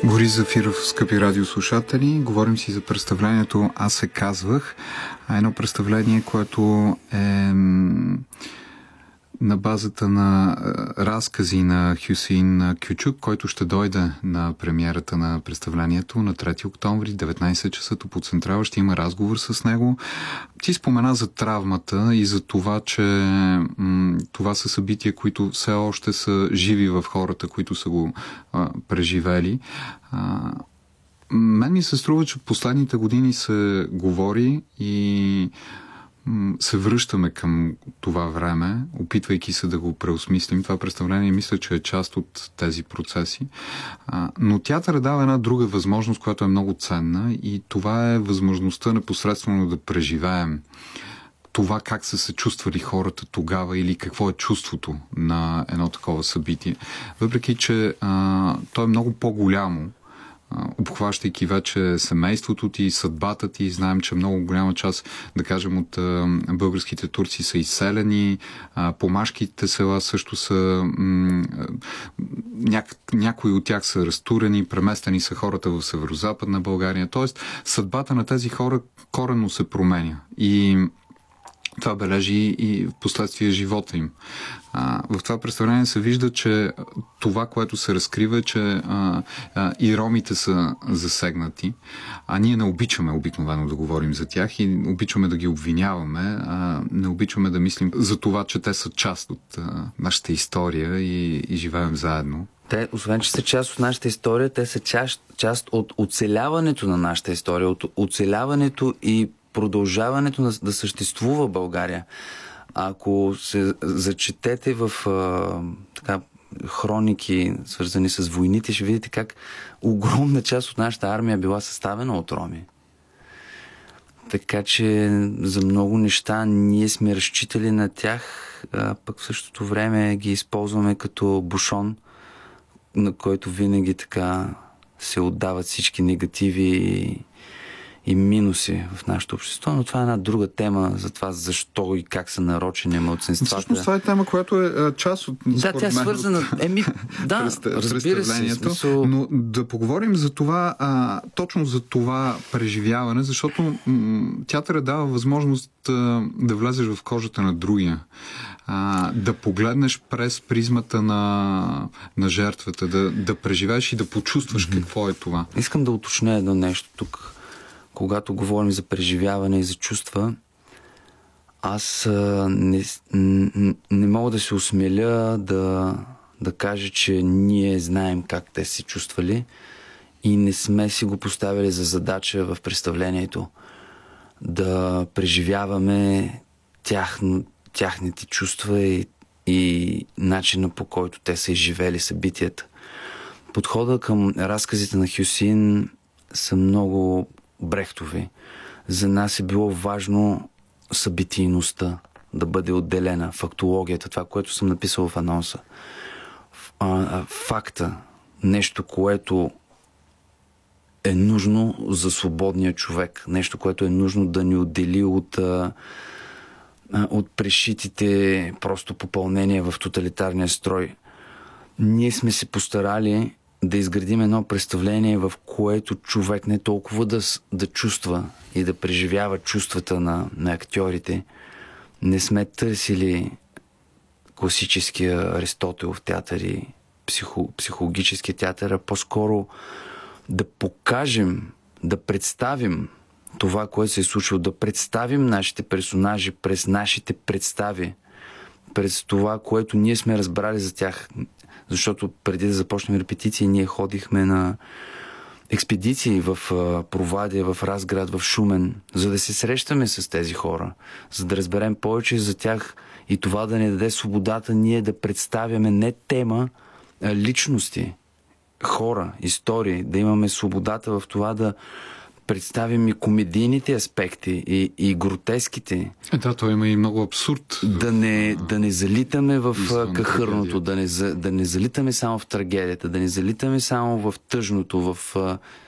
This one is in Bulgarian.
Борис Зафиров, скъпи радиослушатели, говорим си за представлението "Аз се казвах", едно представление, което е на базата на разкази на Хюсеин Кючюк, който ще дойде на премиерата на представлението на 3 октомври, 19 часа по Централа. Ще има разговор с него. Ти спомена за травмата и за това, че това са събития, които все още са живи в хората, които са го преживели. Мен ми се струва, че последните години се говори и се връщаме към това време, опитвайки се да го преосмислим. Това представление мисля, че е част от тези процеси. Но театъра дава една друга възможност, която е много ценна, и това е възможността непосредствено да преживеем това как са се чувствали хората тогава или какво е чувството на едно такова събитие. Въпреки че то е много по-голямо, обхващайки вече семейството ти, съдбата ти. Знаем, че много голяма част, да кажем, от българските турци са изселени, помашките села също са, някои от тях са разтурени, преместени са хората в северозападна България. Тоест, съдбата на тези хора коренно се променя и това бележи и в последствие живота им. В това представление се вижда, че това, което се разкрива, че и ромите са засегнати, а ние не обичаме обикновено да говорим за тях и обичаме да ги обвиняваме, не обичаме да мислим за това, че те са част от нашата история и живеем заедно. Те, освен че са част от нашата история, те са част от оцеляването на нашата история, от оцеляването и продължаването да съществува България. Ако се зачетете в хроники, свързани с войните, ще видите как огромна част от нашата армия била съставена от роми. Така че за много неща ние сме разчитали на тях, а пък в същото време ги използваме като бушон, на който винаги така се отдават всички негативи и минуси в нашето общество, но това е една друга тема за това защо и как са нарочени малцинствата. Всъщност това е тема, която е част от... Да, тя е свързана... разбира се. Смисъл... Но да поговорим за това, точно за това преживяване, защото театъра дава възможност да влезеш в кожата на другия. Да погледнеш през призмата на жертвата, да преживееш и да почувстваш какво е това. Искам да уточня едно нещо тук. Когато говорим за преживяване и за чувства, аз не мога да се осмеля да кажа, че ние знаем как те се чувствали и не сме си го поставили за задача в представлението да преживяваме тяхните чувства и начина, по който те са изживели събитията. Подхода към разказите на Хюсеин са много брехтови. За нас е било важно събитийността да бъде отделена, фактологията, това, което съм написал в анонса. Факта, нещо, което е нужно за свободния човек, нещо, което е нужно да ни отдели от пришитите просто попълнения в тоталитарния строй. Ние сме се постарали да изградим едно представление, в което човек не толкова да чувства и да преживява чувствата на актьорите. Не сме търсили класическия Аристотелов театър и психологическия театър, а по-скоро да покажем, да представим това, което се е случило, да представим нашите персонажи през нашите представи, през това, което ние сме разбрали за тях. Защото преди да започнем репетиции, ние ходихме на експедиции в Провадия, в Разград, в Шумен, за да се срещаме с тези хора, за да разберем повече за тях и това да ни даде свободата ние да представяме не тема, а личности, хора, истории, да имаме свободата в това да представим и комедийните аспекти и гротеските. Да, то има и много абсурд. Да не залитаме в кахърното, да не залитаме само в трагедията, да не залитаме само в тъжното, в